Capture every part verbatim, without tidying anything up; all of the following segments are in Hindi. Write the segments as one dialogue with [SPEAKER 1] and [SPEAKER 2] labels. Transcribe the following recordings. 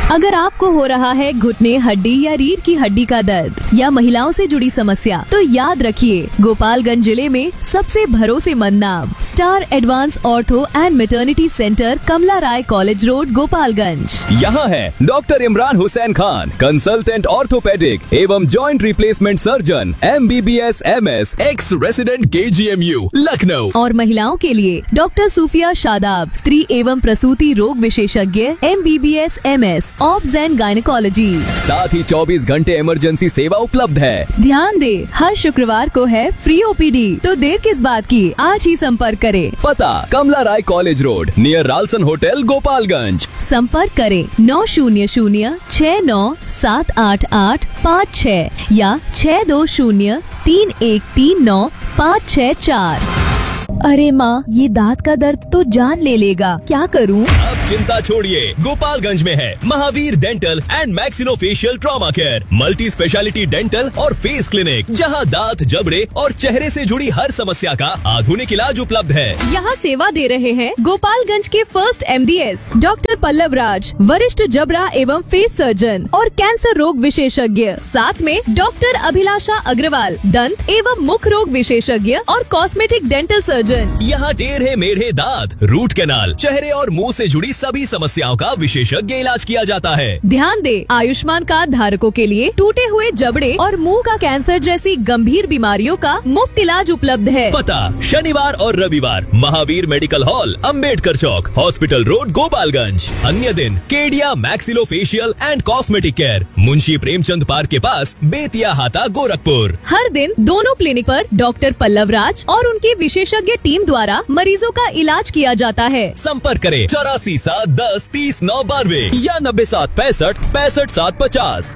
[SPEAKER 1] अगर आपको हो रहा है घुटने, हड्डी या रीढ़ की हड्डी का दर्द या महिलाओं से जुड़ी समस्या, तो याद रखिए, गोपालगंज जिले में सबसे भरोसेमंद नाम star advance ortho and maternity centre, Kamala Rai college road, Gopalganj.
[SPEAKER 2] यहाँ है doctor Imran Hussain Khan, consultant orthopaedic एवं joint replacement surgeon, M B B S M S, x resident के जी एम यू, लखनऊ।
[SPEAKER 1] और महिलाओं के लिए डॉक्टर सूफिया शादाब, स्त्री एवं प्रसूति रोग विशेषज्ञ, M B B S M S, obs and gynaecology.
[SPEAKER 2] साथ ही चौबीस घंटे इमरजेंसी सेवा उपलब्ध है।
[SPEAKER 1] ध्यान दे, हर शुक्रवार को है फ्री ओ पी डी, तो देर किस बात की, आज ही संपर्क करें।
[SPEAKER 2] पता कमला राय college road, near Ralson hotel, Gopalganj.
[SPEAKER 1] संपर्क करें नौ शून्य शून्य छह नौ सात आठ आठ पाँच छह या छह दो शून्य तीन एक तीन नौ पाँच छह चार। अरे माँ, ये दांत का दर्द तो जान ले लेगा, क्या करूँ?
[SPEAKER 2] अब चिंता छोड़िए, गोपालगंज में है Mahavir dental and maxillofacial trauma care, multi speciality dental और फेस क्लिनिक, जहां दांत, जबड़े और चेहरे से जुड़ी हर समस्या का आधुनिक इलाज उपलब्ध है।
[SPEAKER 1] यहाँ सेवा दे रहे हैं गोपालगंज के first M D S doctor Pallav राज, वरिष्ठ जबड़ा एवं फेस सर्जन और कैंसर रोग विशेषज्ञ। साथ में डॉक्टर अभिलाषा अग्रवाल, दंत एवं मुख रोग विशेषज्ञ और कॉस्मेटिक डेंटल सर्जन।
[SPEAKER 2] यहाँ टेढ़े मेढ़े दांत, रूट कैनाल, चेहरे और मुंह से जुड़ी सभी समस्याओं का विशेषज्ञ इलाज किया जाता है।
[SPEAKER 1] ध्यान दे, आयुष्मान कार्ड धारकों के लिए टूटे हुए जबड़े और मुंह का कैंसर जैसी गंभीर बीमारियों का मुफ्त इलाज उपलब्ध है।
[SPEAKER 2] पता शनिवार और रविवार महावीर मेडिकल हॉल, अंबेडकर चौक, हॉस्पिटल रोड, गोपालगंज। अन्य दिन Kedia maxillofacial and cosmetic care, Munshi Premchand park के पास, बेतिया हाता, गोरखपुर।
[SPEAKER 1] हर दिन दोनों क्लिनिक पर डॉक्टर पल्लव राज और उनके विशेषज्ञ टीम द्वारा मरीजों का इलाज किया जाता है।
[SPEAKER 2] संपर्क करें चौरासी सात दस तीस नौ बानवे या नब्बे सात पैंसठ पैंसठ सात पचास।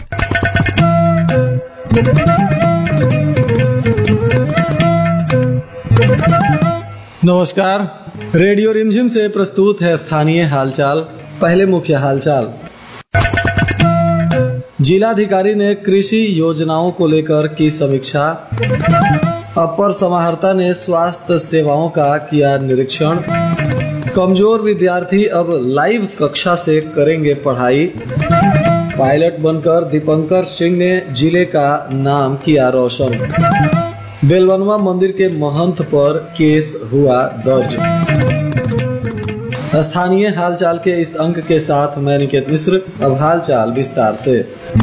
[SPEAKER 3] नमस्कार, रेडियो रिमझिम से प्रस्तुत है स्थानीय हालचाल। पहले मुख्य हालचाल। जिलाधिकारी ने कृषि योजनाओं को लेकर की समीक्षा। अपर समाहर्ता ने स्वास्थ्य सेवाओं का किया निरीक्षण। कमजोर विद्यार्थी अब लाइव कक्षा से करेंगे पढ़ाई। पायलट बनकर दीपंकर सिंह ने जिले का नाम किया रोशन। बेलवनवा मंदिर के महंत पर केस हुआ दर्ज। स्थानीय हालचाल के इस अंक के साथ मैं निकेत मिश्र। अब हालचाल विस्तार से।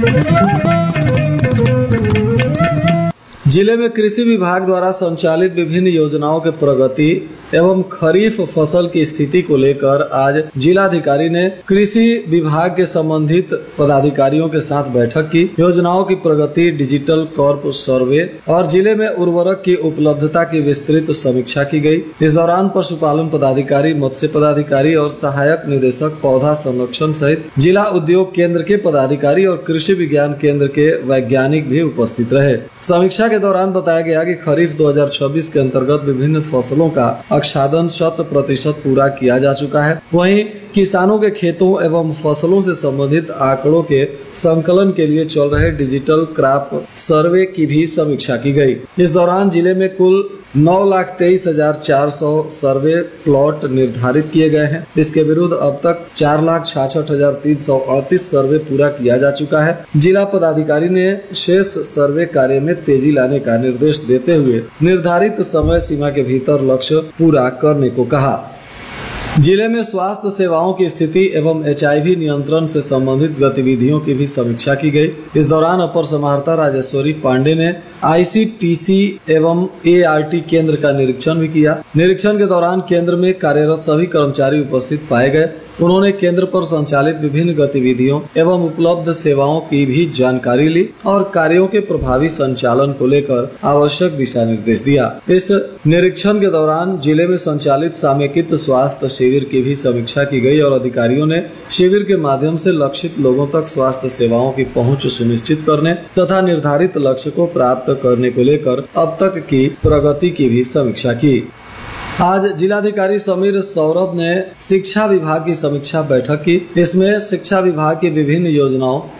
[SPEAKER 3] जिले में कृषि विभाग द्वारा संचालित विभिन्न योजनाओं के प्रगति एवं खरीफ फसल की स्थिति को लेकर आज जिलाधिकारी ने कृषि विभाग के संबंधित पदाधिकारियों के साथ बैठक की। योजनाओं की प्रगति, डिजिटल कॉर्प सर्वे और जिले में उर्वरक की उपलब्धता की विस्तृत समीक्षा की गई। इस दौरान पशुपालन पदाधिकारी, मत्स्य पदाधिकारी और सहायक निदेशक पौधा संरक्षण सहित जिला उद्योग केंद्र के पदाधिकारी और कृषि विज्ञान केंद्र के वैज्ञानिक भी उपस्थित रहे। समीक्षा के दौरान बताया गया कि खरीफ दो हजार छब्बीस के अंतर्गत विभिन्न फसलों का आच्छादन शत प्रतिशत पूरा किया जा चुका है। वहीं किसानों के खेतों एवं फसलों से संबंधित आंकड़ों के संकलन के लिए चल रहे डिजिटल क्रॉप सर्वे की भी समीक्षा की गई। इस दौरान जिले में कुल नौ लाख तेईस हजार चार सौ सर्वे प्लॉट निर्धारित किए गए हैं। इसके विरुद्ध अब तक चार लाख छियासठ हजार तीन सौ अड़तीस सर्वे पूरा किया जा चुका है। जिला पदाधिकारी ने शेष सर्वे कार्य में तेजी लाने का निर्देश देते हुए निर्धारित समय सीमा के भीतर लक्ष्य पूरा करने को कहा। जिले में स्वास्थ्य सेवाओं की स्थिति एवं एच आई वी नियंत्रण से संबंधित गतिविधियों की भी समीक्षा की गई। इस दौरान अपर समाहर्ता राजेश्वरी पांडे ने आई सी टी सी एवं ए आर टी केंद्र का निरीक्षण भी किया। निरीक्षण के दौरान केंद्र में कार्यरत सभी कर्मचारी उपस्थित पाए गए। उन्होंने केंद्र पर संचालित विभिन्न गतिविधियों एवं उपलब्ध सेवाओं की भी जानकारी ली और कार्यों के प्रभावी संचालन को लेकर आवश्यक दिशा निर्देश दिया। इस निरीक्षण के दौरान जिले में संचालित समेकित स्वास्थ्य शिविर की भी समीक्षा की गई और अधिकारियों ने शिविर के माध्यम से लक्षित लोगों तक स्वास्थ्य सेवाओं की पहुंच सुनिश्चित करने तथा निर्धारित लक्ष्य को प्राप्त करने को लेकर अब तक की प्रगति की भी समीक्षा की। आज जिलाधिकारी समीर सौरभ ने शिक्षा विभाग की समीक्षा बैठक की। इसमें शिक्षा विभाग की विभिन्न योजनाओं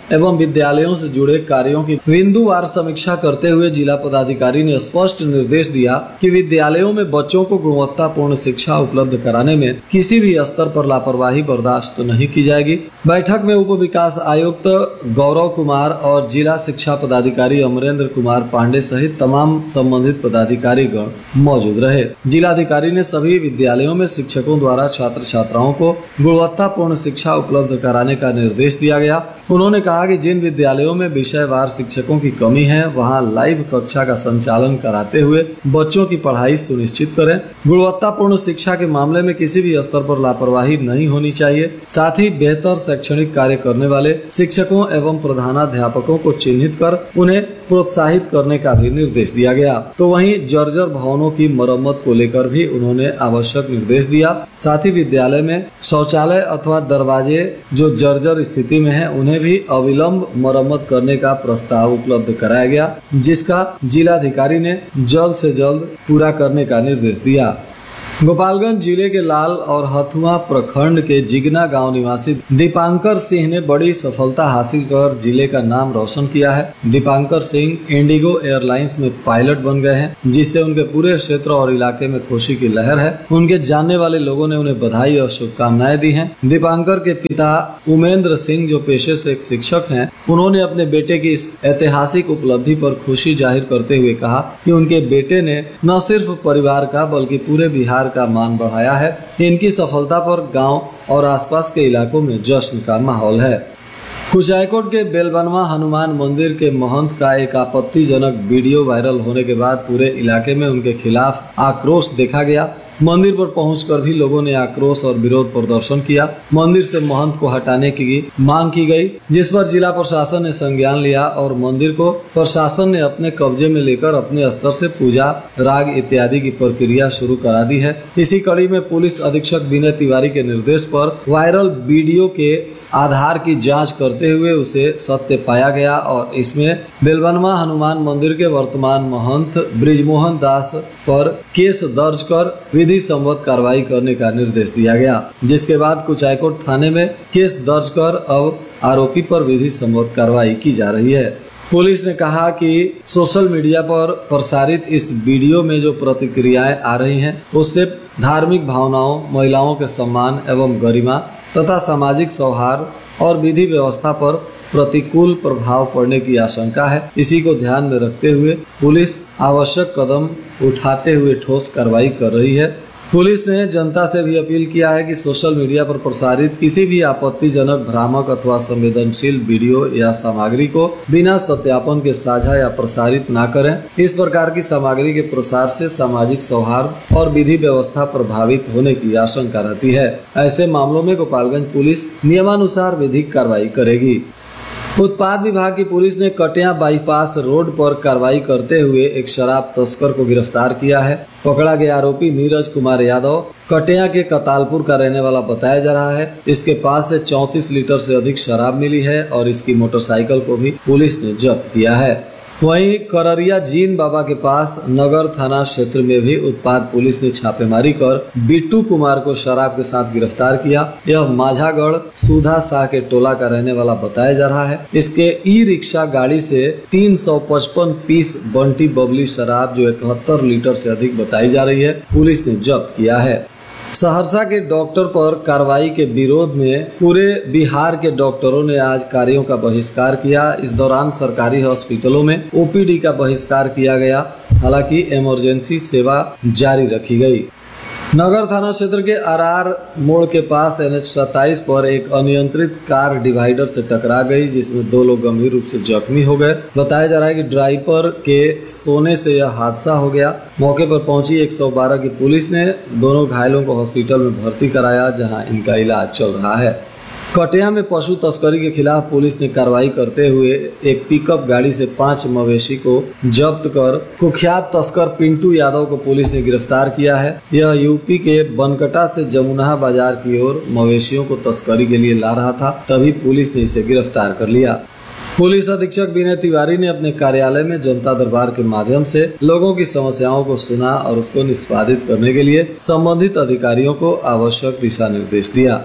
[SPEAKER 3] एवं विद्यालयों से जुड़े कार्यों की बिंदुवार समीक्षा करते हुए जिला पदाधिकारी ने स्पष्ट निर्देश दिया कि विद्यालयों में बच्चों को गुणवत्तापूर्ण शिक्षा उपलब्ध कराने में किसी भी स्तर पर लापरवाही बर्दाश्त नहीं की जाएगी। बैठक में उप विकास आयुक्त गौरव कुमार और जिला शिक्षा पदाधिकारी अमरेंद्र कुमार पांडे सहित तमाम संबंधित पदाधिकारी गण मौजूद रहे। जिलाधिकारी ने सभी विद्यालयों में शिक्षकों द्वारा छात्र छात्राओं को गुणवत्तापूर्ण शिक्षा उपलब्ध कराने का निर्देश दिया गया। उन्होंने कहा कि जिन विद्यालयों में विषयवार शिक्षकों की कमी है वहां लाइव कक्षा का संचालन कराते हुए बच्चों की पढ़ाई सुनिश्चित करें। गुणवत्तापूर्ण शिक्षा के मामले में किसी भी स्तर पर लापरवाही नहीं होनी चाहिए। साथ ही बेहतर शैक्षणिक कार्य करने वाले शिक्षकों एवं प्रधानाध्यापकों को चिन्हित कर उन्हें प्रोत्साहित करने का भी निर्देश दिया गया। तो वहीं जर्जर भवनों की मरम्मत को लेकर भी उन्होंने आवश्यक निर्देश दिया। साथ ही विद्यालय में शौचालय अथवा दरवाजे जो जर्जर स्थिति में है उन्हें भी अविलंब मरम्मत करने का प्रस्ताव उपलब्ध कराया गया, जिसका जिलाधिकारी ने जल्द से जल्द पूरा करने का निर्देश दिया। गोपालगंज जिले के लाल और हथुआ प्रखंड के जिगना गांव निवासी दीपांकर सिंह ने बड़ी सफलता हासिल कर जिले का नाम रोशन किया है। दीपांकर सिंह इंडिगो एयरलाइंस में पायलट बन गए हैं, जिससे उनके पूरे क्षेत्र और इलाके में खुशी की लहर है। उनके जानने वाले लोगों ने उन्हें बधाई और शुभकामनाएं दी हैं। दीपांकर के पिता उमेंद्र सिंह जो पेशे से एक शिक्षक हैं, उन्होंने अपने बेटे की इस ऐतिहासिक उपलब्धि पर खुशी जाहिर करते हुए कहा कि उनके बेटे ने न सिर्फ परिवार का बल्कि पूरे बिहार का मान बढ़ाया है। इनकी सफलता पर गांव और आसपास के इलाकों में जश्न का माहौल है। कुचायकोट के बेलबनवा हनुमान मंदिर के महंत का एक आपत्तिजनक वीडियो वायरल होने के बाद पूरे इलाके में उनके खिलाफ आक्रोश देखा गया। मंदिर पर पहुंचकर भी लोगों ने आक्रोश और विरोध प्रदर्शन किया। मंदिर से महंत को हटाने की मांग की गई, जिस पर जिला प्रशासन ने संज्ञान लिया और मंदिर को प्रशासन ने अपने कब्जे में लेकर अपने स्तर से पूजा, राग इत्यादि की प्रक्रिया शुरू करा दी है। इसी कड़ी में पुलिस अधीक्षक विनय तिवारी के निर्देश पर वायरल वीडियो के आधार की जांच करते हुए उसे सत्य पाया गया और इसमें बेलबनवा हनुमान मंदिर के वर्तमान महंत ब्रिजमोहन दास पर केस दर्ज कर विधि सम्मत कार्रवाई करने का निर्देश दिया गया, जिसके बाद कुचायकोट थाने में केस दर्ज कर अब आरोपी पर विधि सम्मत कार्रवाई की जा रही है। पुलिस ने कहा कि सोशल मीडिया पर प्रसारित इस वीडियो में जो प्रतिक्रियाएं आ रही हैं उससे धार्मिक भावनाओं, महिलाओं के सम्मान एवं गरिमा तथा सामाजिक सौहार्द और विधि व्यवस्था पर प्रतिकूल प्रभाव पड़ने की आशंका है। इसी को ध्यान में रखते हुए पुलिस आवश्यक कदम उठाते हुए ठोस कार्रवाई कर रही है। पुलिस ने जनता से भी अपील किया है कि सोशल मीडिया पर प्रसारित किसी भी आपत्तिजनक, भ्रामक अथवा संवेदनशील वीडियो या सामग्री को बिना सत्यापन के साझा या प्रसारित न करें। इस प्रकार की सामग्री के प्रसार से सामाजिक सौहार्द और विधि व्यवस्था प्रभावित होने की आशंका रहती है। ऐसे मामलों में गोपालगंज पुलिस नियमानुसार विधिक कार्रवाई करेगी। उत्पाद विभाग की पुलिस ने कटिया बाईपास रोड पर कार्रवाई करते हुए एक शराब तस्कर को गिरफ्तार किया है। पकड़ा गया आरोपी नीरज कुमार यादव कटिया के कतालपुर का रहने वाला बताया जा रहा है। इसके पास से चौंतीस लीटर से अधिक शराब मिली है और इसकी मोटरसाइकिल को भी पुलिस ने जब्त किया है। वहीं कररिया जीन बाबा के पास नगर थाना क्षेत्र में भी उत्पाद पुलिस ने छापेमारी कर बिट्टू कुमार को शराब के साथ गिरफ्तार किया। यह माझागढ़ सुधा शाह के टोला का रहने वाला बताया जा रहा है। इसके ई रिक्शा गाड़ी से तीन सौ पचपन पीस बंटी बबली शराब जो इकहत्तर लीटर से अधिक बताई जा रही है पुलिस ने जब्त किया है। सहरसा के डॉक्टर पर कार्रवाई के विरोध में पूरे बिहार के डॉक्टरों ने आज कार्यों का बहिष्कार किया। इस दौरान सरकारी हॉस्पिटलों में ओपीडी का बहिष्कार किया गया, हालांकि इमरजेंसी सेवा जारी रखी गई। नगर थाना क्षेत्र के आरआर मोड़ के पास एन एच सत्ताईस पर एक अनियंत्रित कार डिवाइडर से टकरा गई, जिसमें दो लोग गंभीर रूप से जख्मी हो गए। बताया जा रहा है कि ड्राइवर के सोने से यह हादसा हो गया। मौके पर पहुंची एक सौ बारह की पुलिस ने दोनों घायलों को हॉस्पिटल में भर्ती कराया, जहां इनका इलाज चल रहा है। कटिया में पशु तस्करी के खिलाफ पुलिस ने कार्रवाई करते हुए एक पिकअप गाड़ी से पांच मवेशी को जब्त कर कुख्यात तस्कर पिंटू यादव को पुलिस ने गिरफ्तार किया है। यह यूपी के बनकटा से जमुना बाजार की ओर मवेशियों को तस्करी के लिए ला रहा था, तभी पुलिस ने इसे गिरफ्तार कर लिया। पुलिस अधीक्षक विनय तिवारी ने अपने कार्यालय में जनता दरबार के माध्यम से लोगों की समस्याओं को सुना और उसको निष्पादित करने के लिए संबंधित अधिकारियों को आवश्यक दिशा निर्देश दिया।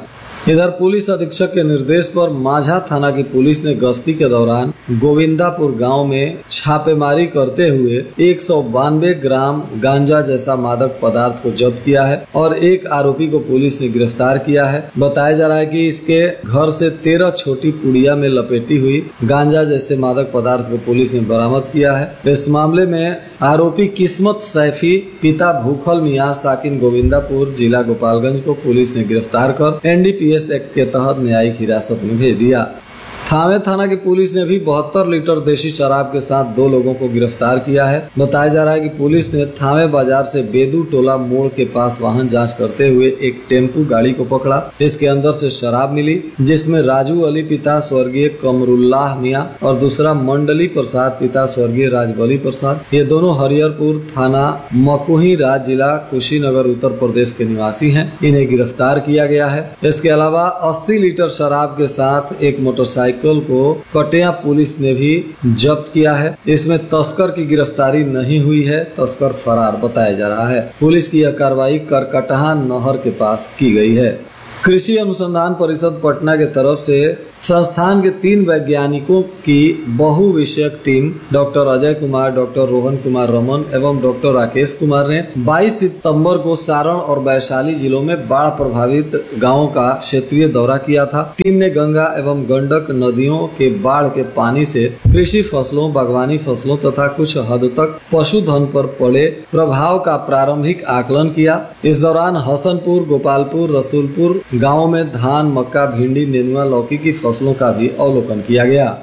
[SPEAKER 3] इधर पुलिस अधीक्षक के निर्देश पर माझा थाना की पुलिस ने गश्ती के दौरान गोविंदापुर गांव में छापेमारी करते हुए एक सौ बानवे ग्राम गांजा जैसा मादक पदार्थ को जब्त किया है और एक आरोपी को पुलिस ने गिरफ्तार किया है। बताया जा रहा है कि इसके घर से तेरह छोटी पुड़िया में लपेटी हुई गांजा जैसे मादक पदार्थ को पुलिस ने बरामद किया है। इस मामले में आरोपी किस्मत सैफी पिता भूखल मियां साकिन गोविंदापुर जिला गोपालगंज को पुलिस ने गिरफ्तार कर N D P S act के तहत न्यायिक हिरासत में भेज दिया। थावे थाना की पुलिस ने भी बहत्तर लीटर देशी शराब के साथ दो लोगों को गिरफ्तार किया है। बताया जा रहा है कि पुलिस ने थावे बाजार से बेदू टोला मोड़ के पास वाहन जांच करते हुए एक टेम्पू गाड़ी को पकड़ा। इसके अंदर से शराब मिली, जिसमें राजू अली पिता स्वर्गीय कमरुल्लाह मियां और दूसरा मंडली प्रसाद पिता स्वर्गीय राजबली प्रसाद, ये दोनों हरिहरपुर थाना मकुही राज जिला कुशीनगर उत्तर प्रदेश के निवासी हैं। इन्हें गिरफ्तार किया गया है। इसके अलावा अस्सी लीटर शराब के साथ एक मोटरसाइकिल को कटिया पुलिस ने भी जब्त किया है। इसमें तस्कर की गिरफ्तारी नहीं हुई है, तस्कर फरार बताया जा रहा है। पुलिस की यह कार्रवाई करकटहा नहर के पास की गई है। कृषि अनुसंधान परिषद पटना के तरफ से संस्थान के तीन वैज्ञानिकों की बहुविषयक team doctor Ajay Kumar, doctor Rohan Kumar Raman एवं डॉक्टर राकेश कुमार ने बाईस सितंबर को सारण और वैशाली जिलों में बाढ़ प्रभावित गांवों का क्षेत्रीय दौरा किया था। टीम ने गंगा एवं गंडक नदियों के बाढ़ के पानी से कृषि फसलों, बागवानी फसलों तथा कुछ हद तक पशुधन पर पड़े प्रभाव का प्रारंभिक आकलन किया। इस दौरान हसनपुर, गोपालपुर, रसूलपुर गाँव में धान, मक्का, भिंडी, नेनुआ, लौकी की फसलों का भी अवलोकन किया गया।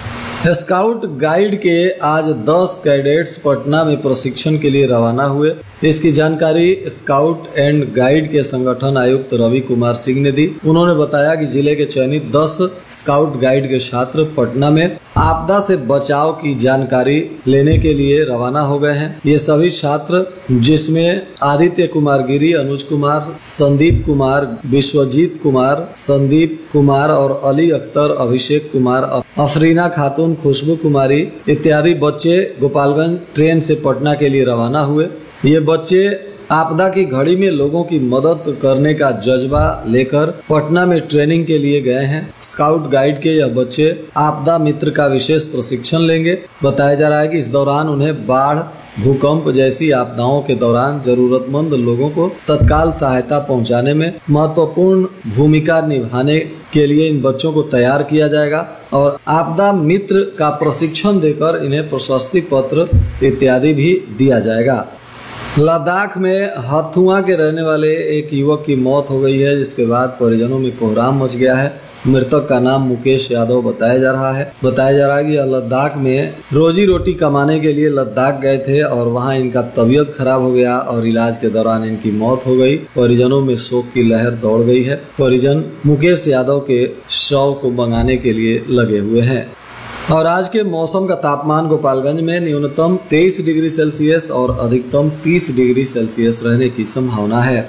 [SPEAKER 3] स्काउट गाइड के आज दस कैडेट्स पटना में प्रशिक्षण के लिए रवाना हुए। इसकी जानकारी स्काउट एंड गाइड के संगठन आयुक्त रवि कुमार सिंह ने दी। उन्होंने बताया कि जिले के चयनित दस स्काउट गाइड के छात्र पटना में आपदा से बचाव की जानकारी लेने के लिए रवाना हो गए हैं। ये सभी छात्र, जिसमें आदित्य कुमार गिरी, अनुज कुमार, संदीप कुमार, विश्वजीत कुमार, संदीप कुमार और अली अख्तर, अभिषेक कुमार, अफरीना खातून, खुशबू कुमारी इत्यादि बच्चे गोपालगंज ट्रेन से पटना के लिए रवाना हुए। ये बच्चे आपदा की घड़ी में लोगों की मदद करने का जज्बा लेकर पटना में ट्रेनिंग के लिए गए हैं। स्काउट गाइड के यह बच्चे आपदा मित्र का विशेष प्रशिक्षण लेंगे। बताया जा रहा है कि इस दौरान उन्हें बाढ़, भूकंप जैसी आपदाओं के दौरान जरूरतमंद लोगों को तत्काल सहायता पहुंचाने में महत्वपूर्ण भूमिका निभाने के लिए इन बच्चों को तैयार किया जाएगा और आपदा मित्र का प्रशिक्षण देकर इन्हें प्रशस्ति पत्र इत्यादि भी दिया जाएगा। लद्दाख में हथुआ के रहने वाले एक युवक की मौत हो गई है, जिसके बाद परिजनों में कोहराम मच गया है। मृतक का नाम मुकेश यादव बताया जा रहा है। बताया जा रहा है कि यह लद्दाख में रोजी रोटी कमाने के लिए लद्दाख गए थे और वहां इनका तबीयत खराब हो गया और इलाज के दौरान इनकी मौत हो गई। परिजनों में शोक की लहर दौड़ गई है। परिजन मुकेश यादव के शव को मंगाने के लिए लगे हुए हैं। और आज के मौसम का तापमान गोपालगंज में न्यूनतम तेईस डिग्री सेल्सियस और अधिकतम तीस डिग्री सेल्सियस रहने की संभावना है।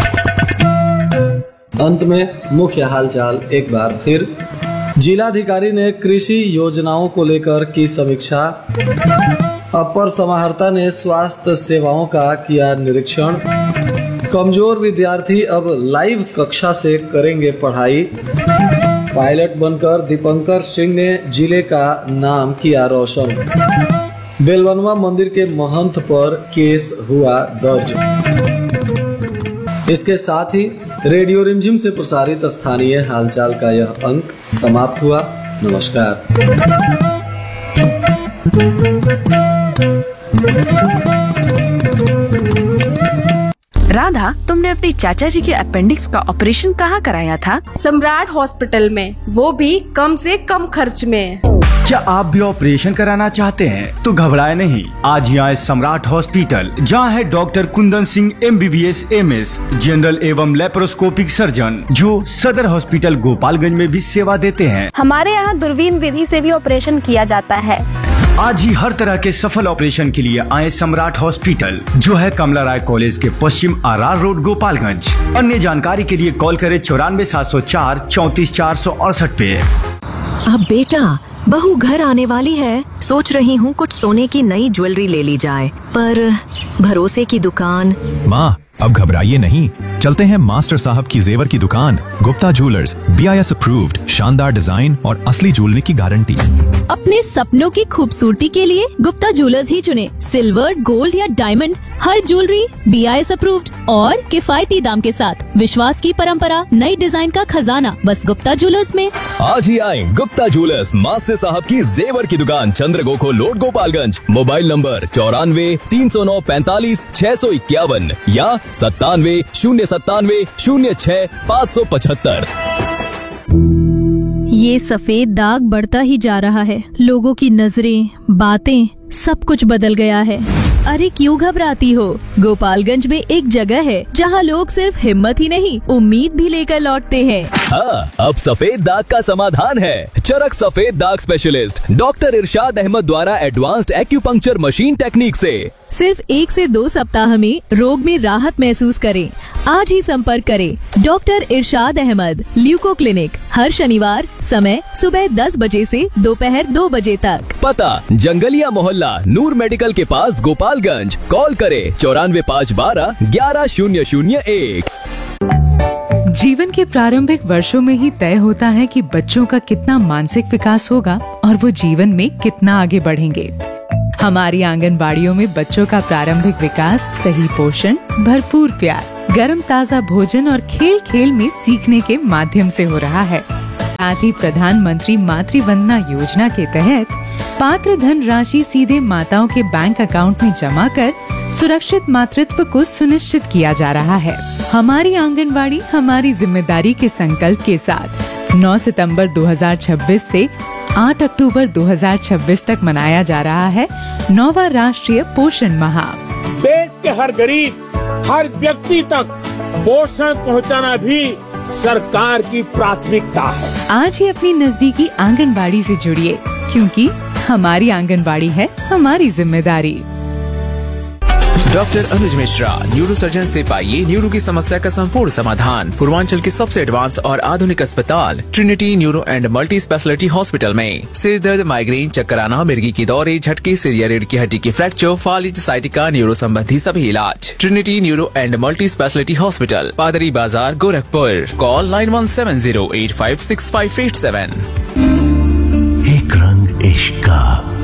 [SPEAKER 3] अंत में मुख्य हालचाल एक बार फिर। जिलाधिकारी ने कृषि योजनाओं को लेकर की समीक्षा। अपर समाहर्ता ने स्वास्थ्य सेवाओं का किया निरीक्षण। कमजोर विद्यार्थी अब लाइव कक्षा से करेंगे पढ़ाई। पायलट बनकर दीपंकर सिंह ने जिले का नाम किया रोशन। बेलवनवा मंदिर के महंत पर केस हुआ दर्ज। इसके साथ ही रेडियो रिमझिम से प्रसारित स्थानीय हालचाल का यह अंक समाप्त हुआ। नमस्कार।
[SPEAKER 4] राधा, तुमने अपनी चाचा जी के अपेंडिक्स का ऑपरेशन कहाँ कराया था?
[SPEAKER 5] सम्राट हॉस्पिटल में, वो भी कम से कम खर्च में।
[SPEAKER 6] क्या आप भी ऑपरेशन कराना चाहते हैं? तो घबराए नहीं, आज ही आए सम्राट हॉस्पिटल, जहां है doctor Kundan Singh M B B S M S general एवं लेप्रोस्कोपिक सर्जन, जो सदर हॉस्पिटल गोपालगंज में भी सेवा देते हैं।
[SPEAKER 5] हमारे यहाँ दूरबीन विधि से भी ऑपरेशन किया जाता है।
[SPEAKER 6] आज ही हर तरह के सफल ऑपरेशन के लिए आए सम्राट हॉस्पिटल, जो है कमला राय कॉलेज के पश्चिम आर रोड गोपालगंज। अन्य जानकारी के लिए कॉल करें चौरानवे सात सौ चार चौतीस चार सौ अड़सठ पे।
[SPEAKER 7] अब बेटा, बहू घर आने वाली है, सोच रही हूँ कुछ सोने की नई ज्वेलरी ले ली जाए, पर भरोसे की दुकान।
[SPEAKER 8] माँ, अब घबराइए नहीं, चलते हैं मास्टर साहब की जेवर की दुकान Gupta jewellers, B I S approved, शानदार डिजाइन और असली ज्वेलरी की गारंटी।
[SPEAKER 1] अपने सपनों की खूबसूरती के लिए गुप्ता ज्वेलर्स ही चुने। सिल्वर, गोल्ड या diamond, her jewellery B I S approved और किफायती दाम के साथ। विश्वास की परंपरा, नई डिजाइन का खजाना, बस गुप्ता ज्वेलर्स में।
[SPEAKER 2] आज ही आए गुप्ता ज्वेलर्स, मास्टर साहब की जेवर की दुकान, चंद्रगोखो रोड, गोपालगंज। मोबाइल नंबर चौरानवे तीन सौ नौ पैंतालीस छह सौ इक्यावन या सत्तानवे शून्य सत्तानवे शून्य छह पाँच सौ पचहत्तर।
[SPEAKER 1] ये सफेद दाग बढ़ता ही जा रहा है। लोगों की नजरें, बातें, सब कुछ बदल गया है। अरे क्यों घबराती हो? गोपालगंज में एक जगह है जहाँ लोग सिर्फ हिम्मत ही नहीं, उम्मीद भी लेकर लौटते हैं।
[SPEAKER 2] हाँ, अब सफेद दाग का समाधान है। चरक सफेद दाग स्पेशलिस्ट डॉक्टर इरशाद अहमद द्वारा एडवांस्ड एक्यूपंक्चर मशीन टेक्निक से
[SPEAKER 1] सिर्फ एक से दो सप्ताह में रोग में राहत महसूस करें। आज ही संपर्क करें डॉक्टर इरशाद अहमद, ल्यूको क्लिनिक, हर शनिवार, समय सुबह दस बजे से दोपहर दो बजे तक।
[SPEAKER 2] पता जंगलिया मोहल्ला, नूर मेडिकल के पास, गोपालगंज। कॉल करें चौरानवे पाँच बारह ग्यारह शून्य शून्य एक।
[SPEAKER 9] जीवन के प्रारंभिक वर्षों में ही तय होता है कि बच्चों का कितना मानसिक विकास होगा और वो जीवन में कितना आगे बढ़ेंगे। हमारी आंगनबाड़ियों में बच्चों का प्रारंभिक विकास सही पोषण, भरपूर प्यार, गर्म ताजा भोजन और खेल खेल में सीखने के माध्यम से हो रहा है। साथ ही प्रधानमंत्री मातृ वंदना योजना के तहत पात्र धन राशि सीधे माताओं के बैंक अकाउंट में जमा कर सुरक्षित मातृत्व को सुनिश्चित किया जा रहा है। हमारी आंगनबाड़ी हमारी जिम्मेदारी के संकल्प के साथ नौ सितंबर दो हज़ार छब्बीस से आठ अक्टूबर दो हज़ार छब्बीस तक मनाया जा रहा है नौवां राष्ट्रीय पोषण माह।
[SPEAKER 10] देश के हर गरीब, हर व्यक्ति तक पोषण पहुंचाना भी सरकार की प्राथमिकता है।
[SPEAKER 9] आज ही अपनी नजदीकी आंगनबाड़ी से जुड़िए, क्योंकि हमारी आंगनबाड़ी है हमारी जिम्मेदारी।
[SPEAKER 11] डॉक्टर अनुज मिश्रा, न्यूरो सर्जन से पाइए न्यूरो की समस्या का संपूर्ण समाधान। पूर्वांचल के सबसे एडवांस और आधुनिक अस्पताल Trinity neuro and multi speciality hospital में सिर दर्द, माइग्रेन, चक्कर आना, मिर्गी की दौरे, झटके, सिर या रीढ़ की हड्डी की फ्रैक्चर, फालिज, साइटिका, न्यूरो संबंधी सभी इलाज। Trinity neuro and multi speciality hospital, पादरी बाजार, Gorakhpur. Call nine one seven zero eight five six five eight seven.
[SPEAKER 12] एक रंग इश्क का।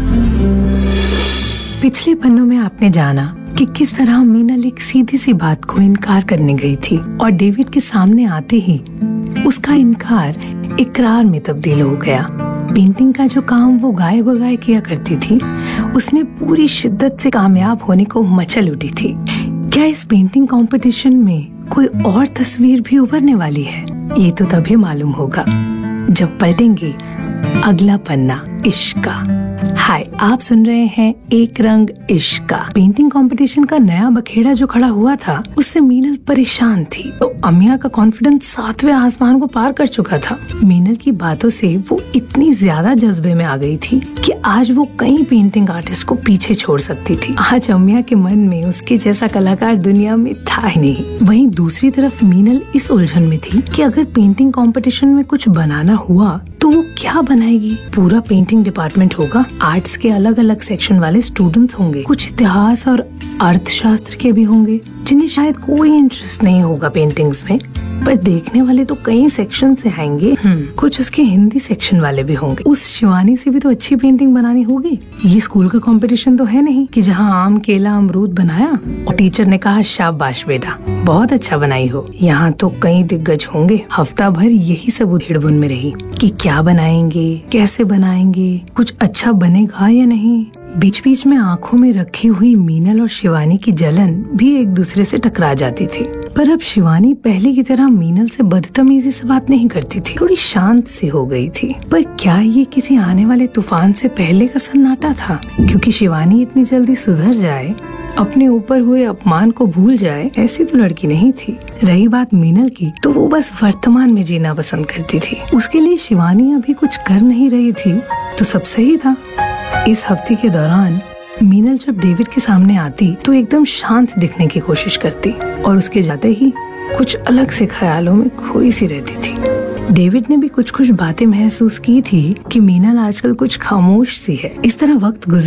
[SPEAKER 13] पिछले पन्नों में आपने जाना कि किस तरह मीनल एक सीधी सी बात को इनकार करने गई थी और डेविड के सामने आते ही उसका इनकार इकरार में तब्दील हो गया। पेंटिंग का जो काम वो गाए बगाए किया करती थी, उसमें पूरी शिद्दत से कामयाब होने को मचल उठी थी। क्या इस पेंटिंग कंपटीशन में कोई और तस्वीर भी उभरने वाली है? ये तो तभी मालूम होगा जब पलटेंगे अगला पन्ना इश्क का। हाय, आप सुन रहे हैं एक रंग इश्क का। पेंटिंग कंपटीशन का नया बखेड़ा जो खड़ा हुआ था, उससे मीनल परेशान थी। तो अमिया का कॉन्फिडेंस सातवें आसमान को पार कर चुका था। मीनल की बातों से वो इतनी ज्यादा जज्बे में आ गई थी कि आज वो कई पेंटिंग आर्टिस्ट को पीछे छोड़ सकती थी। आज अमिया के मन में उसके जैसा कलाकार दुनिया में था ही नहीं। वहीं दूसरी तरफ मीनल इस उलझन में थी कि अगर पेंटिंग कंपटीशन में कुछ बनाना हुआ तो वो क्या बनाएगी। पूरा पेंटिंग डिपार्टमेंट होगा, आर्ट्स के अलग अलग सेक्शन वाले स्टूडेंट्स होंगे, कुछ इतिहास और अर्थशास्त्र के भी होंगे जिन्हें शायद कोई इंटरेस्ट नहीं होगा पेंटिंग्स में, पर देखने वाले तो कई सेक्शन से आएंगे। कुछ उसके हिंदी सेक्शन वाले भी होंगे। उस शिवानी से भी तो अच्छी पेंटिंग बनानी होगी। ये स्कूल का कंपटीशन तो है नहीं कि जहाँ आम, केला, अमरूद बनाया और टीचर ने कहा शाबाश बेटा बहुत अच्छा बनाई हो। यहाँ तो कई दिग्गज होंगे। हफ्ता भर यही सब उधेड़बुन में रही कि क्या बनाएंगे, कैसे बनाएंगे, कुछ अच्छा बनेगा या नहीं। बीच बीच में आंखों में रखी हुई मीनल और शिवानी की जलन भी एक दूसरे से टकरा जाती थी। पर अब शिवानी पहले की तरह मीनल से बदतमीजी से बात नहीं करती थी, थोड़ी शांत सी हो गई थी। पर क्या ये किसी आने वाले तूफान से पहले का सन्नाटा था? क्योंकि शिवानी इतनी जल्दी सुधर जाए, अपने ऊपर हुए अपमान को भूल जाए, ऐसी तो लड़की नहीं थी। रही बात मीनल की, तो वो बस वर्तमान में जीना पसंद करती थी। उसके लिए शिवानी अभी कुछ कर नहीं रही थी तो सब सही था। इस हफ्ते के दौरान मीनल जब डेविड के सामने आती तो एकदम शांत दिखने की कोशिश करती और उसके जाते ही कुछ अलग से ख्यालों में खोई सी रहती थी। डेविड ने भी कुछ कुछ बातें महसूस की थी कि मीनल आजकल कुछ खामोश सी है। इस तरह वक्त गुजरा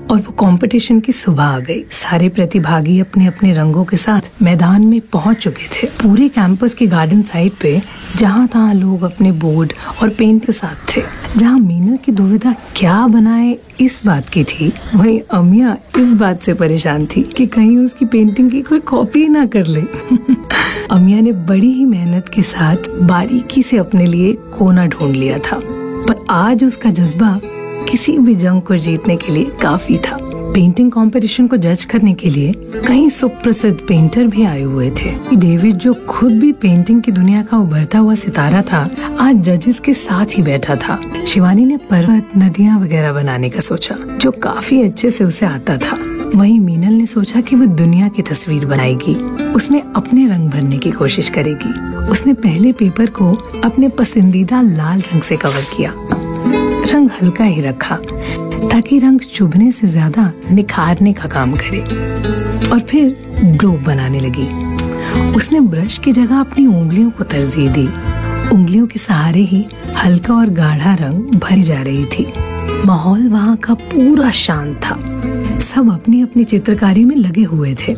[SPEAKER 13] और वो कंपटीशन की सुबह आ गई। सारे प्रतिभागी अपने अपने रंगों के साथ मैदान में पहुंच चुके थे। पूरे कैंपस की गार्डन साइड पे जहाँ तहाँ लोग अपने बोर्ड और पेंट के साथ थे। जहाँ मीनल की दुविधा क्या बनाए इस बात की थी, वहीं अमिया इस बात से परेशान थी कि कहीं उसकी पेंटिंग की कोई कॉपी ना कर ले। अमिया ने बड़ी ही मेहनत के साथ बारीकी से अपने लिए कोना ढूंढ लिया था, पर आज उसका जज्बा किसी भी जंग को जीतने के लिए काफी था। पेंटिंग कंपटीशन को जज करने के लिए कई सुप्रसिद्ध पेंटर भी आए हुए थे। डेविड, जो खुद भी पेंटिंग की दुनिया का उभरता हुआ सितारा था, आज जजेस के साथ ही बैठा था। शिवानी ने पर्वत, नदियाँ वगैरह बनाने का सोचा, जो काफी अच्छे से उसे आता था। वहीं मीनल ने सोचा कि वो दुनिया की तस्वीर बनाएगी, उसमें अपने रंग भरने की कोशिश करेगी। उसने पहले पेपर को अपने पसंदीदा लाल रंग से कवर किया। रंग हल्का ही रखा ताकि रंग चुभने से ज्यादा निखारने का काम करे, और फिर ग्लोब बनाने लगी। उसने ब्रश की जगह अपनी उंगलियों को तरजीह दी। उंगलियों के सहारे ही हल्का और गाढ़ा रंग भरी जा रही थी। माहौल वहाँ का पूरा शांत था। सब अपनी अपनी चित्रकारी में लगे हुए थे।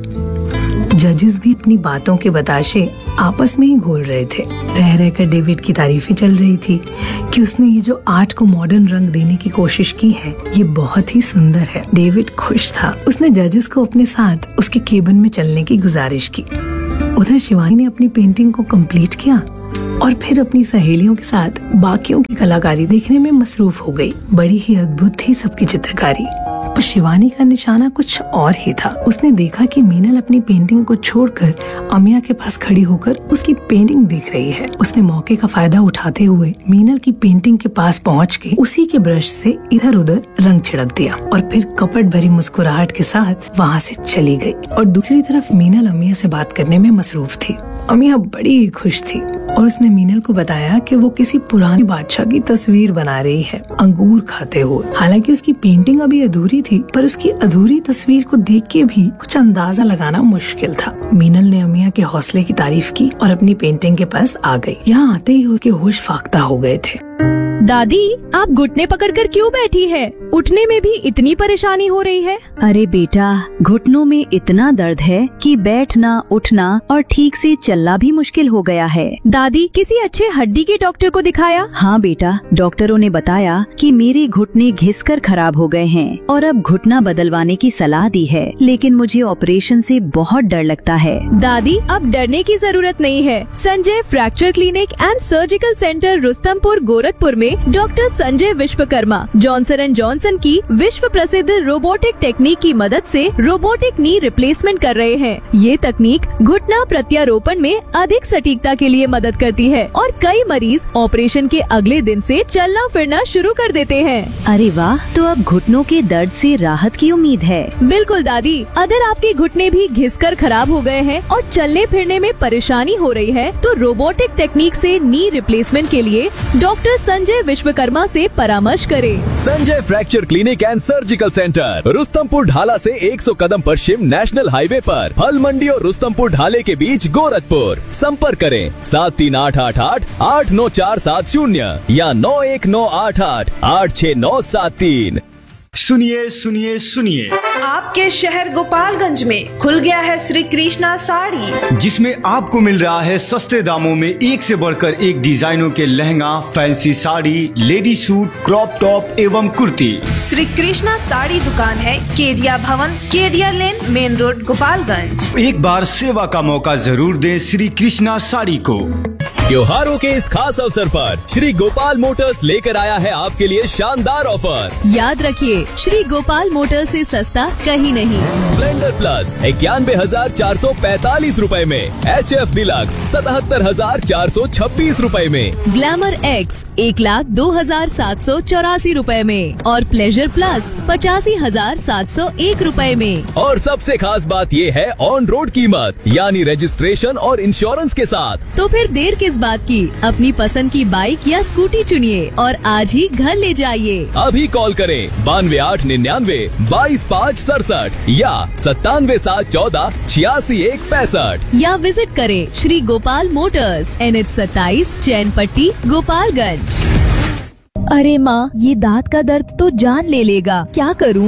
[SPEAKER 13] जजेस भी अपनी बातों के बताशे आपस में ही घोल रहे थे। रह रहकर डेविड की तारीफें चल रही थी कि उसने ये जो आर्ट को मॉडर्न रंग देने की कोशिश की है, ये बहुत ही सुंदर है। डेविड खुश था। उसने जजेस को अपने साथ उसके केबिन में चलने की गुजारिश की। उधर शिवानी ने अपनी पेंटिंग को कंप्लीट किया और फिर अपनी सहेलियों के साथ बाकियों की कलाकारी देखने में मसरूफ हो गई। बड़ी ही अद्भुत थी सबकी चित्रकारी, पर शिवानी का निशाना कुछ और ही था। उसने देखा कि मीनल अपनी पेंटिंग को छोड़कर अमिया के पास खड़ी होकर उसकी पेंटिंग देख रही है। उसने मौके का फायदा उठाते हुए मीनल की पेंटिंग के पास पहुंच के उसी के ब्रश से इधर उधर रंग छिड़क दिया और फिर कपट भरी मुस्कुराहट के साथ वहाँ से चली गई। और दूसरी तरफ मीनल अमिया से बात करने में मसरूफ थी। अमिया बड़ी ही खुश थी और उसने मीनल को बताया कि वो किसी पुराने बादशाह की तस्वीर बना रही है, अंगूर खाते हुए। हालांकि उसकी पेंटिंग अभी अधूरी थी, पर उसकी अधूरी तस्वीर को देख के भी कुछ अंदाजा लगाना मुश्किल था। मीनल ने अमिया के हौसले की तारीफ की और अपनी पेंटिंग के पास आ गई। यहाँ आते ही उसके होश फाख्ता हो गए थे।
[SPEAKER 1] दादी, आप घुटने पकड़कर क्यों बैठी है? उठने में भी इतनी परेशानी हो रही है?
[SPEAKER 14] अरे बेटा, घुटनों में इतना दर्द है कि बैठना, उठना और ठीक से चलना भी मुश्किल हो गया है।
[SPEAKER 1] दादी, किसी अच्छे हड्डी के डॉक्टर को दिखाया?
[SPEAKER 14] हाँ बेटा, डॉक्टरों ने बताया कि मेरे घुटने घिसकर खराब हो गए हैं और अब घुटना बदलवाने की सलाह दी है, लेकिन मुझे ऑपरेशन से बहुत डर लगता है।
[SPEAKER 1] दादी, अब डरने की जरूरत नहीं है। Sanjay fracture clinic and surgical centre Rustampur Gorakhpur में doctor Sanjay Vishwakarma Johnson and Johnson की विश्व प्रसिद्ध रोबोटिक टेक्निक की मदद से रोबोटिक नी रिप्लेसमेंट कर रहे हैं। ये तकनीक घुटना प्रत्यारोपण में अधिक सटीकता के लिए मदद करती है और कई मरीज ऑपरेशन के अगले दिन से चलना फिरना शुरू कर देते हैं।
[SPEAKER 14] अरे वाह, तो अब घुटनों के दर्द से राहत की उम्मीद है।
[SPEAKER 1] बिल्कुल दादी, अगर आपके घुटने भी घिसकर खराब हो गए हैं और चलने फिरने में परेशानी हो रही है, तो रोबोटिक टेक्निक से नी रिप्लेसमेंट के लिए डॉक्टर संजय विश्वकर्मा से परामर्श करें।
[SPEAKER 2] Sanjay fracture clinic and surgical centre, Rustampur ढाला से सौ कदम पश्चिम नेशनल हाईवे पर, फल मंडी और रुस्तमपुर ढाले के बीच गोरखपुर। संपर्क करें सात तीन आठ आठ आठ आठ नौ चार सात शून्य या नौ एक नौ आठ आठ आठ छह नौ सात तीन।
[SPEAKER 6] सुनिए सुनिए सुनिए,
[SPEAKER 5] आपके शहर गोपालगंज में खुल गया है श्री कृष्णा साड़ी,
[SPEAKER 6] जिसमें आपको मिल रहा है सस्ते दामों में एक से बढ़कर एक डिजाइनों के lehenga, fancy sari, lady suit, crop top एवं कुर्ती।
[SPEAKER 5] श्री कृष्णा साड़ी दुकान है केडिया भवन, केडिया लेन, मेन रोड, गोपालगंज।
[SPEAKER 6] एक बार सेवा का मौका जरूर दें श्री कृष्णा साड़ी को।
[SPEAKER 2] त्योहारों के इस खास अवसर पर श्री गोपाल मोटर्स लेकर आया है आपके लिए शानदार ऑफर।
[SPEAKER 1] याद रखिए, श्री गोपाल मोटर्स से सस्ता कहीं नहीं।
[SPEAKER 2] स्प्लेंडर प्लस इक्यानवे हजार चार सौ पैतालीस रूपए में, एच एफ डिलक्स सतहत्तर हजार चार सौ छब्बीस रूपए में,
[SPEAKER 1] ग्लैमर एक्स एक लाख दो हजार सात सौ चौरासी रूपए में और प्लेजर प्लस पचासी हजार सात सौ एक रूपए में।
[SPEAKER 2] और सबसे खास बात ये है ऑन रोड कीमत, यानी रजिस्ट्रेशन और इंश्योरेंस के साथ।
[SPEAKER 1] तो फिर देर किस बात की? अपनी पसंद की बाइक या स्कूटी चुनिए और आज ही घर ले जाइए।
[SPEAKER 2] अभी कॉल करें बानवे आठ निन्यानवे बाईस पाँच सड़सठ या सत्तानवे सात चौदह छियासी एक पैंसठ,
[SPEAKER 1] या विजिट करें Shri Gopal Motors, N H सत्ताईस, चैन पट्टी, गोपालगंज।
[SPEAKER 7] अरे माँ, ये दांत का दर्द तो जान ले लेगा, क्या करूँ?
[SPEAKER 2] अब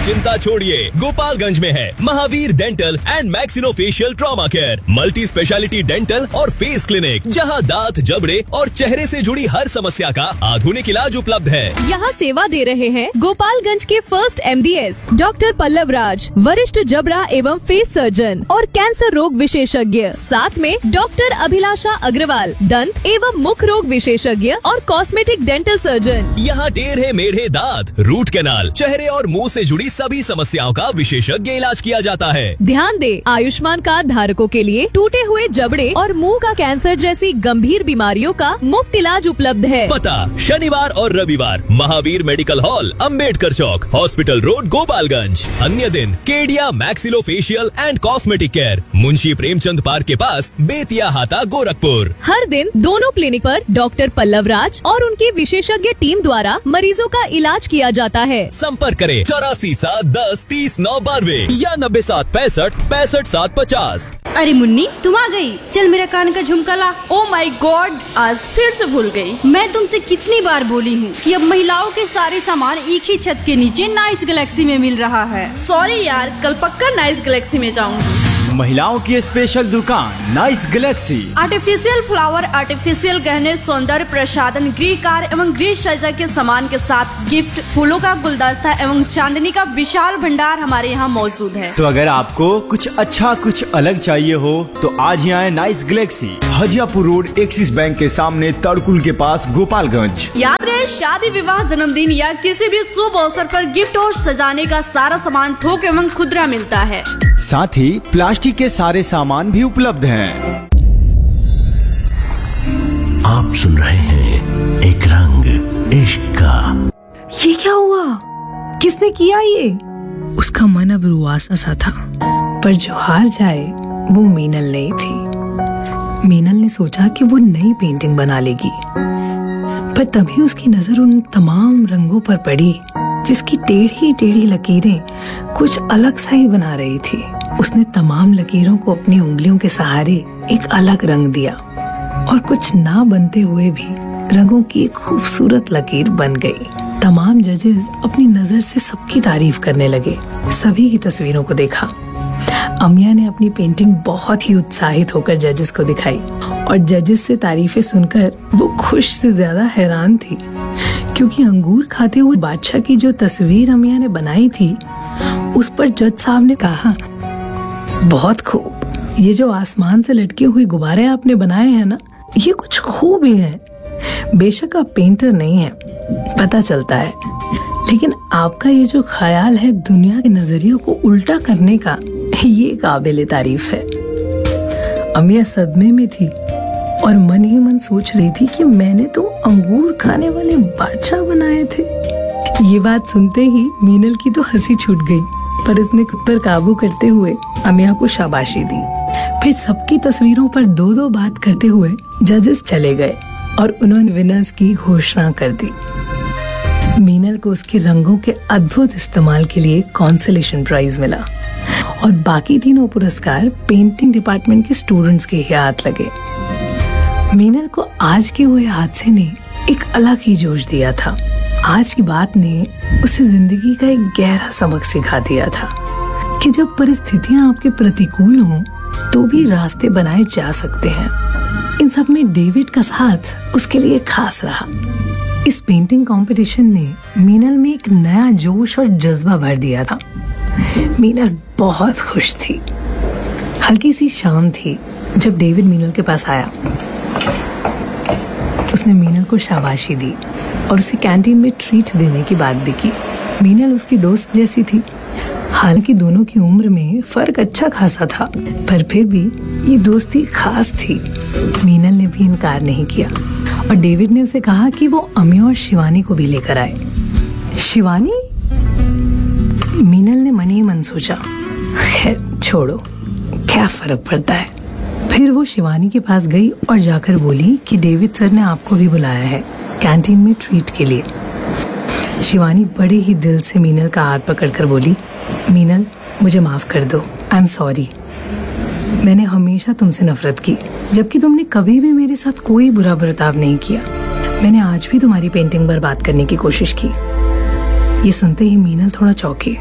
[SPEAKER 2] चिंता छोड़िए, गोपालगंज में है Mahavir dental and maxillofacial trauma care, multi speciality dental और फेस क्लिनिक, जहां दांत, जबड़े और चेहरे से जुड़ी हर समस्या का आधुनिक इलाज उपलब्ध है।
[SPEAKER 1] यहाँ सेवा दे रहे हैं गोपालगंज के फर्स्ट एमडीएस डॉक्टर पल्लव राज, वरिष्ठ जबड़ा एवं फेस सर्जन और कैंसर रोग विशेषज्ञ। साथ में डॉक्टर अभिलाषा अग्रवाल, दंत एवं मुख रोग विशेषज्ञ और कॉस्मेटिक डेंटल सर्जन।
[SPEAKER 2] यहाँ टेढ़े मेढ़े दांत, रूट कैनाल, चेहरे और मुंह से जुड़ी सभी समस्याओं का विशेषज्ञ इलाज किया जाता है।
[SPEAKER 1] ध्यान दे, आयुष्मान कार्ड धारकों के लिए टूटे हुए जबड़े और मुंह का कैंसर जैसी गंभीर बीमारियों का मुफ्त इलाज उपलब्ध है।
[SPEAKER 2] पता शनिवार और रविवार महावीर मेडिकल हॉल, अंबेडकर चौक, हॉस्पिटल रोड, गोपालगंज। अन्य दिन Kedia maxillofacial and cosmetic care, Munshi Premchand park के पास, बेतिया हाता, गोरखपुर।
[SPEAKER 1] हर दिन दोनों क्लिनिक पर डॉक्टर पल्लव राज और उनकी विशेषज्ञ टीम द्वारा मरीजों का इलाज किया जाता है।
[SPEAKER 2] संपर्क करें चौरासी सात दस तीस नौ बानवे या नब्बे सात पैंसठ पैंसठ सात पचास।
[SPEAKER 15] अरे मुन्नी, तुम आ गई, चल मेरा कान का झुमका ला।
[SPEAKER 16] ओ माय गॉड, आज फिर से भूल गई।
[SPEAKER 15] मैं तुमसे कितनी बार बोली हूँ कि अब महिलाओं के सारे सामान एक ही छत के नीचे नाइस गैलेक्सी में मिल रहा है।
[SPEAKER 16] सॉरी यार, कल पक्का नाइस गैलेक्सी में जाऊंगी।
[SPEAKER 6] महिलाओं की स्पेशल दुकान nice Galaxy.
[SPEAKER 16] Artificial flower, artificial गहने, सौंदर्य प्रसाधन, गृह कार्य एवं गृह सज्जा के सामान के साथ गिफ्ट, फूलों का गुलदस्ता एवं चांदनी का विशाल भंडार हमारे यहाँ मौजूद है।
[SPEAKER 6] तो अगर आपको कुछ अच्छा कुछ अलग चाहिए हो तो आज ही आए nice Galaxy, Hajiyapur road, axis bank के सामने, तड़कुल के पास, गोपालगंज।
[SPEAKER 16] याद रहे, शादी, विवाह, जन्मदिन या किसी भी शुभ अवसर पर गिफ्ट और सजाने का सारा सामान थोक एवं खुदरा मिलता है।
[SPEAKER 6] साथ ही प्लास्टिक के सारे सामान भी उपलब्ध हैं।
[SPEAKER 12] आप सुन रहे हैं एक रंग इश्क का।
[SPEAKER 13] ये क्या हुआ? किसने किया ये?
[SPEAKER 4] उसका मन अब रुआसा सा था,
[SPEAKER 13] पर जो हार जाए वो मीनल नहीं थी। मीनल ने सोचा कि वो नई पेंटिंग बना लेगी, पर तभी उसकी नजर उन तमाम रंगों पर पड़ी जिसकी टेढ़ी टेढ़ी लकीरें कुछ अलग सा ही बना रही थी। उसने तमाम लकीरों को अपनी उंगलियों के सहारे एक अलग रंग दिया और कुछ ना बनते हुए भी रंगों की एक खूबसूरत लकीर बन गई। तमाम जजेस अपनी नजर से सबकी तारीफ करने लगे। सभी की तस्वीरों को देखा। अमिया ने अपनी पेंटिंग बहुत ही उत्साहित होकर जजेस को दिखाई और जजेस से तारीफें सुनकर वो खुश से ज्यादा हैरान थी, क्योंकि अंगूर खाते हुए बादशाह की जो तस्वीर अमिया ने बनाई थी उस पर जज साहब ने कहा, बहुत खूब, ये जो आसमान से लटके हुए गुब्बारे आपने बनाए हैं ना, ये कुछ खूब ही हैं। बेशक आप पेंटर नहीं हैं, पता चलता है, लेकिन आपका ये जो ख्याल है दुनिया के नजरियों को उल्टा करने का, ये काबिल तारीफ है। अमिया सदमे में थी और मन ही मन सोच रही थी कि मैंने तो अंगूर खाने वाले बादशाह बनाए थे। ये बात सुनते ही मीनल की तो हंसी छूट गई, पर उसने खुद पर काबू करते हुए अमिया को शाबाशी दी। फिर सबकी तस्वीरों पर दो दो बात करते हुए जजेस चले गए और उन्होंने विनर्स की घोषणा कर दी। मीनल को उसके रंगों के अद्भुत इस्तेमाल के लिए कॉन्सोलेशन प्राइज मिला और बाकी तीनों पुरस्कार पेंटिंग डिपार्टमेंट के स्टूडेंट्स के ही हाथ लगे। मीनल को आज के हुए हादसे ने एक अलग ही जोश दिया था। आज की बात ने उसे जिंदगी का एक गहरा सबक सिखा दिया था कि जब परिस्थितियां आपके प्रतिकूल हों तो भी रास्ते बनाए जा सकते हैं। इन सब में डेविड का साथ उसके लिए खास रहा। इस पेंटिंग कंपटीशन ने मीनल में एक नया जोश और जज्बा भर दिया था। मीनल बहुत खुश थी। हल्की सी शाम थी जब डेविड मीनल के पास आया। उसने मीनल को शाबाशी दी और उसे कैंटीन में ट्रीट देने की बात भी की। मीनल उसकी दोस्त जैसी थी। हालांकि दोनों की उम्र में फर्क अच्छा खासा था, पर फिर भी ये दोस्ती खास थी। मीनल ने भी इनकार नहीं किया और डेविड ने उसे कहा कि वो अमिया और शिवानी को भी लेकर आए। शिवानी? मीनल ने मन ही मन सोचा, खैर छोड़ो, क्या फर्क पड़ता है। फिर वो शिवानी के पास गई और जाकर बोली कि डेविड सर ने आपको भी बुलाया है कैंटीन में ट्रीट के लिए। शिवानी बड़े ही दिल से मीनल का हाथ पकड़कर बोली, मीनल मुझे माफ कर दो, आई एम सॉरी। मैंने हमेशा तुमसे नफरत की, जबकि तुमने कभी भी मेरे साथ कोई बुरा बर्ताव नहीं किया। मैंने आज भी तुम्हारी पेंटिंग बर्बाद करने की कोशिश की। ये सुनते ही मीनल थोड़ा चौंकी।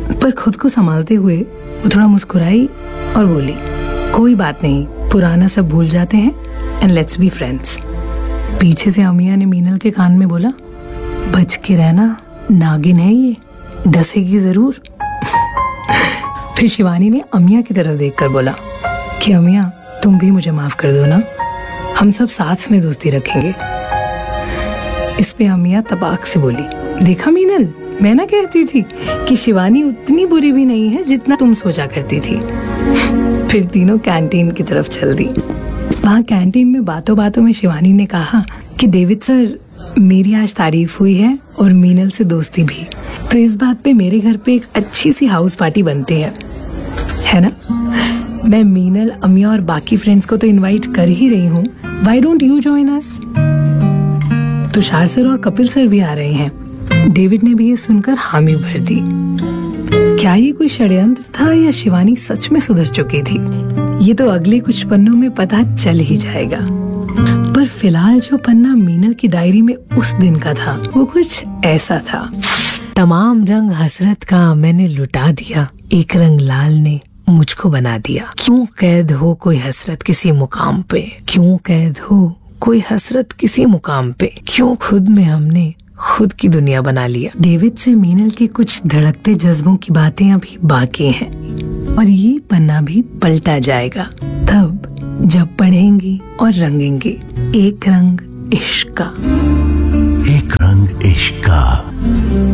[SPEAKER 13] पर खुद को संभालते हुए वो थोड़ा मुस्कुराई और बोली, कोई बात नहीं, पुराना सब भूल जाते हैं एंड लेट्स बी फ्रेंड्स। पीछे से अमिया ने मीनल के कान में बोला, बच के रहना, नागिन है ये, डसेगी जरूर। फिर शिवानी ने अमिया की तरफ देखकर बोला कि अमिया तुम भी मुझे माफ कर दो ना, हम सब साथ में दोस्ती रखेंगे। इस पे अमिया तबाक से बोली, देखा मीनल, मैं ना कहती थी कि शिवानी उतनी बुरी भी नहीं है जितना तुम सोचा करती थी। फिर तीनों कैंटीन की तरफ चल दी। वहाँ कैंटीन में बातों बातों में शिवानी ने कहा कि डेविड सर, मेरी आज तारीफ हुई है और मीनल से दोस्ती भी, तो इस बात पे मेरे घर पे एक अच्छी सी हाउस पार्टी बनती है, है ना? मैं मीनल, अमिया और बाकी फ्रेंड्स को तो इनवाइट कर ही रही हूँ, why don't you join us? Tushar sir और कपिल सर भी आ रहे हैं। डेविड ने भी ये सुनकर हामी भर दी। क्या ये कोई षड्यंत्र था या शिवानी सच में सुधर चुकी थी? ये तो अगले कुछ पन्नों में पता चल ही जाएगा। पर फिलहाल जो पन्ना मीनल की डायरी में उस दिन का था वो कुछ ऐसा था। तमाम रंग हसरत का मैंने लुटा दिया, एक रंग लाल ने मुझको बना दिया। क्यों कैद हो कोई हसरत किसी मुकाम पे, क्यों कैद हो कोई हसरत किसी मुकाम पे, क्यों खुद में हमने खुद की दुनिया बना लिया। डेविड से मीनल के कुछ धड़कते जज्बों की बातें अभी बाकी हैं और ये पन्ना भी पलटा जाएगा तब जब पढ़ेंगी और रंगेंगे एक रंग इश्क का।
[SPEAKER 12] एक रंग इश्क का।